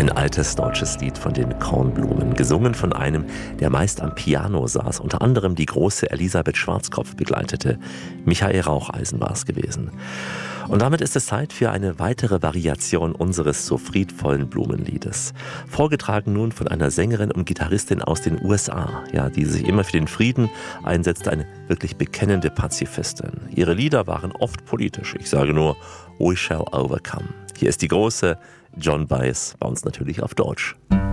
Ein altes deutsches Lied von den Kornblumen, gesungen von einem, der meist am Piano saß, unter anderem die große Elisabeth Schwarzkopf begleitete. Michael Raucheisen war es gewesen. Und damit ist es Zeit für eine weitere Variation unseres so friedvollen Blumenliedes. Vorgetragen nun von einer Sängerin und Gitarristin aus den USA, ja, die sich immer für den Frieden einsetzt, eine wirklich bekennende Pazifistin. Ihre Lieder waren oft politisch. Ich sage nur, We Shall Overcome. Hier ist die große Joan Baez, bei uns natürlich auf Deutsch.